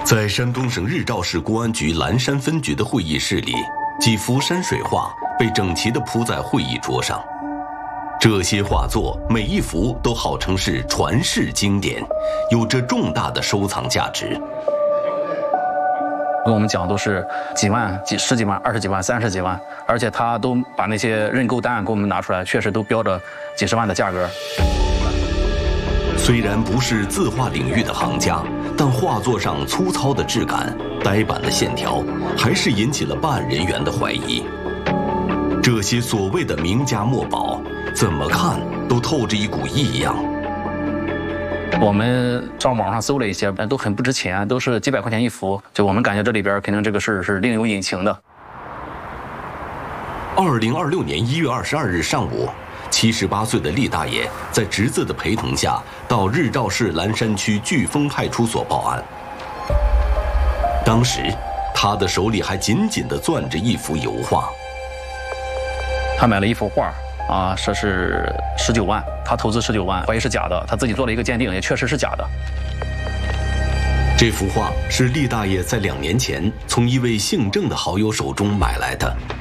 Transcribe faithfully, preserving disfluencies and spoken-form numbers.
在山东省日照市公安局蓝山分局的会议室里，几幅山水画被整齐地铺在会议桌上。这些画作每一幅都号称是传世经典，有着重大的收藏价值。 跟我们讲都是几万、几十几万、二十几万、三十几万，而且他都把那些认购单给我们拿出来，确实都标着几十万的价格。 虽然不是字画领域的行家，但画作上粗糙的质感、呆板的线条，还是引起了办案人员的怀疑。这些所谓的名家墨宝，怎么看都透着一股异样。 我们上网上搜了一些，都很不值钱，都是几百块钱一幅。就我们感觉这里边肯定这个事是另有隐情的。 二零二六年一月二十二日上午，七十八岁的厉大爷在侄子的陪同下，到日照市蓝山区飓风派出所报案。当时，他的手里还紧紧地攥着一幅油画。 他买了一幅画。啊，说是十九万，他投资十九万，怀疑是假的，他自己做了一个鉴定，也确实是假的。 这幅画是厉大爷在两年前从一位姓郑的好友手中买来的。